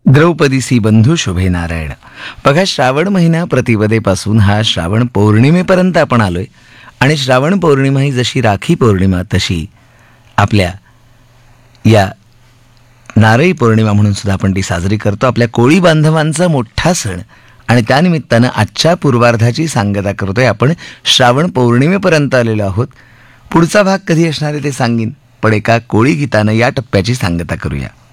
द्रौपदीसी बंधू शुभे नारायण. बघा, श्रावण महिना प्रतिपदेपासून हा श्रावण पौर्णिमेपर्यंत आपण आलोय. आणि श्रावण पौर्णिमा ही जशी राखी पौर्णिमा तशी आपल्या या नारळी पौर्णिमा म्हणून सुद्धा आपण ती साजरी करतो. आपल्या कोळी बांधवांचा मोठा सण आणि त्यानिमित्तानं आजच्या पूर्वार्धाची सांगता करतोय आपण. श्रावण पौर्णिमेपर्यंत आलेलो आहोत. पुढचा भाग कधी असणार आहे ते सांगीन, पण एका कोळी गीतानं या टप्प्याची सांगता करूया.